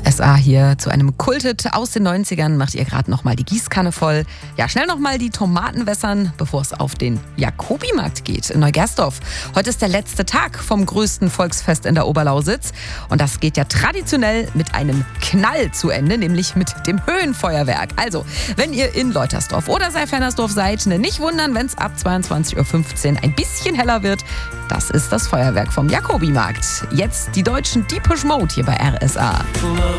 RSA hier zu einem Kulthit aus den 90ern. Macht ihr gerade nochmal die Gießkanne voll. Ja, schnell nochmal die Tomaten wässern, bevor es auf den Jacobimarkt geht in Neugersdorf. Heute ist der letzte Tag vom größten Volksfest in der Oberlausitz. Und das geht ja traditionell mit einem Knall zu Ende, nämlich mit dem Höhenfeuerwerk. Also, wenn ihr in Leutersdorf oder Seifernersdorf seid, nicht wundern, wenn es ab 22.15 Uhr ein bisschen heller wird. Das ist das Feuerwerk vom Jacobimarkt. Jetzt die deutschen Depeche Mode hier bei RSA.